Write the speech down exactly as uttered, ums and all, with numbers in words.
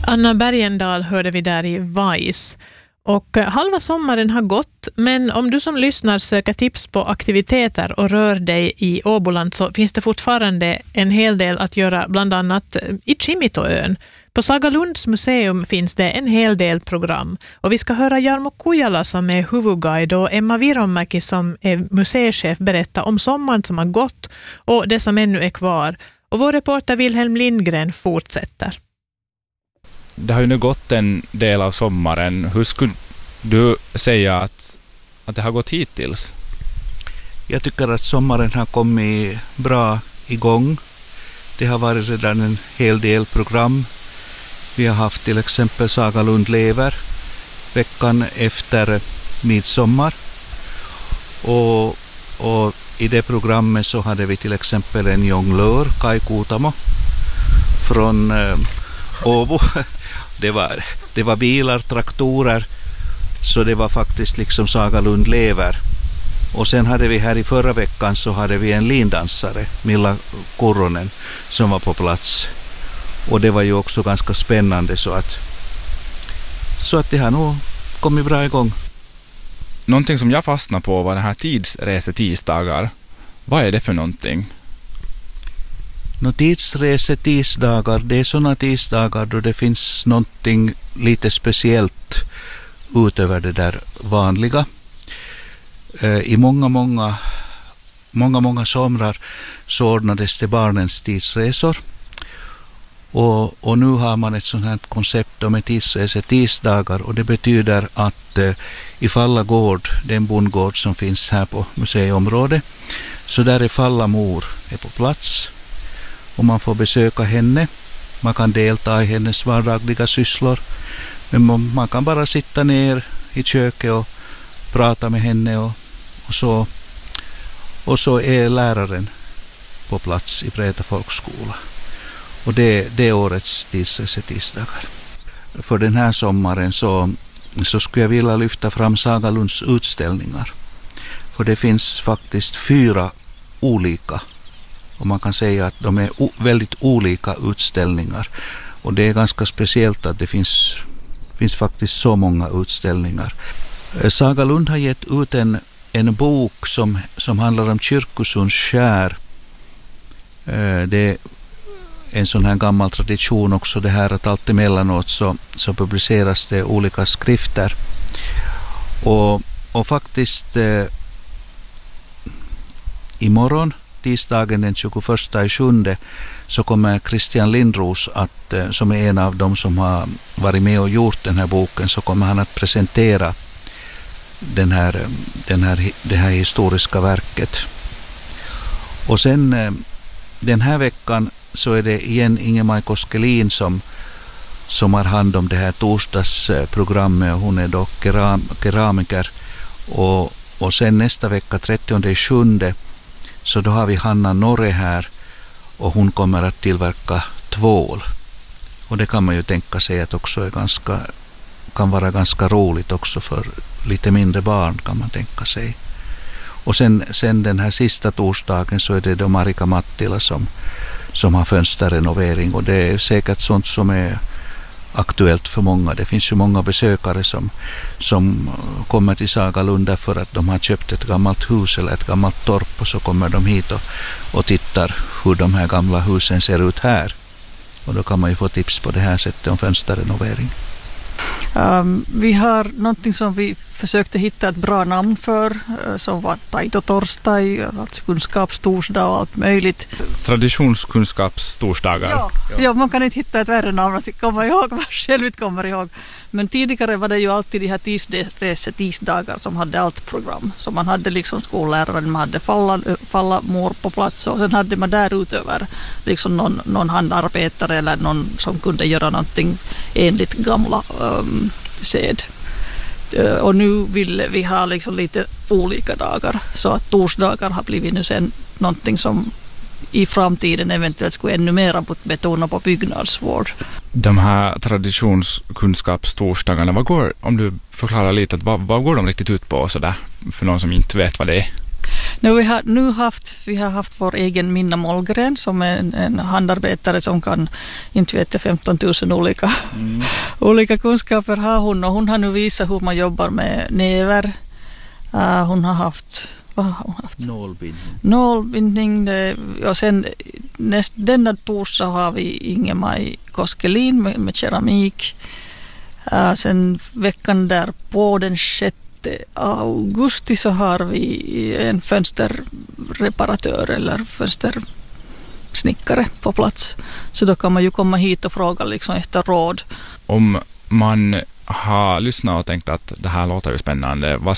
Anna Bergendahl hörde vi där i Vice. Och halva sommaren har gått, men om du som lyssnar söker tips på aktiviteter och rör dig i Åboland så finns det fortfarande en hel del att göra, bland annat i Kimitoön. På Sagalunds museum finns det en hel del program och vi ska höra Jarmo Kujala som är huvudguide och Emma Vironmäki som är museichef berätta om sommaren som har gått och det som ännu är kvar. Och vår reporter Wilhelm Lindgren fortsätter. Det har ju nu gått en del av sommaren. Hur skulle du säga att, att det har gått hittills? Jag tycker att sommaren har kommit bra igång. Det har varit redan en hel del program. Vi har haft till exempel Sagalund lever veckan efter midsommar. Och, och i det programmet så hade vi till exempel en jonglör, Kai Kuutamo, från eh, Åbo. Det var, det var bilar, traktorer, så det var faktiskt liksom Sagalund lever. Och sen hade vi här i förra veckan så hade vi en lindansare, Milla Kurronen, som var på plats. Och det var ju också ganska spännande så att, så att det har nog kommit bra igång. Någonting som jag fastnade på var den här tidsresetisdagar. Vad är det för någonting? No, tidsresetisdagar, det är sådana tisdagar då det finns någonting lite speciellt utöver det där vanliga. I många, många, många, många somrar så ordnades det barnens tidsresor. Och, och nu har man ett sådant här koncept om tidsresetisdagar och det betyder att eh, i Falla gård, den bondgård som finns här på museiområdet, så där är Falla mor är på plats. Och man får besöka henne. Man kan delta i hennes vardagliga sysslor. Men man, man kan bara sitta ner i köket och prata med henne. Och, och, så, och så är läraren på plats i Vreta folkskola. Och det, det är årets tidsresetisdagar. För den här sommaren så, så skulle jag vilja lyfta fram Sagalunds utställningar. För det finns faktiskt fyra olika. Och man kan säga att de är o- väldigt olika utställningar. Och det är ganska speciellt att det finns, finns faktiskt så många utställningar. Sagalund har gett ut en, en bok som, som handlar om Kyrkosunds skär. Det är en sån här gammal tradition också det här att allt emellanåt så, så publiceras det olika skrifter. Och, och faktiskt eh, imorgon tisdagen den tjugoförsta juli så kommer Christian Lindros att, som är en av dem som har varit med och gjort den här boken, så kommer han att presentera den här, den här, det här historiska verket. Och sen den här veckan så är det igen Ingemar Koskelin som, som har hand om det här torsdagsprogrammet och hon är då keram, keramiker. Och, och sen nästa vecka trettionde sjunde så då har vi Hanna Norre här och hon kommer att tillverka tvål. Och det kan man ju tänka sig att också är ganska, kan vara ganska roligt också för lite mindre barn kan man tänka sig. Och sen, sen den här sista torsdagen så är det då Marika Mattila som, som har fönsterrenovering och det är säkert sånt som är aktuellt för många. Det finns ju många besökare som, som kommer till Sagalund för att de har köpt ett gammalt hus eller ett gammalt torp och så kommer de hit och, och tittar hur de här gamla husen ser ut här. Och då kan man ju få tips på det här sättet om fönsterrenovering. Um, vi har någonting som vi försökte hitta ett bra namn för uh, som var Taito-torsdag, alltså kunskapstorsdag och allt möjligt. Traditionskunskapstorsdagar. Ja, ja. ja, man kan inte hitta ett värre namn att komma ihåg vad själv inte kommer ihåg. Men tidigare var det ju alltid de här tidsresetisdagar som hade allt program. Så man hade liksom skolläraren, man hade falla, falla mor på plats och sen hade man därutöver liksom någon, någon handarbetare eller någon som kunde göra någonting enligt gamla um, sed. Uh, och nu vill vi ha liksom lite olika dagar så att torsdagar har blivit nu sen någonting som i framtiden eventuellt skulle ännu mer betona på byggnadsvård. De här traditionskunskapstorsdagarna, vad går, om du förklarar lite, att vad, vad går de riktigt ut på så där, för någon som inte vet vad det är? Nu, vi har nu haft, vi har haft vår egen Minna Mollgren som är en, en handarbetare som kan, inte vet jag, femton tusen olika, mm. olika kunskaper har hon, och hon har nu visat hur man jobbar med näver. Uh, hon har haft, vad har hon haft? Nålbindning. Nålbindning, det, och sen näst, denna torsdag har vi Ingemaj Koskelin med, med keramik. Uh, sen veckan där på den sjätte augusti så har vi en fönsterreparatör eller fönstersnickare på plats. Så då kan man ju komma hit och fråga liksom efter råd. Om man har lyssnat och tänkt att det här låter ju spännande, vad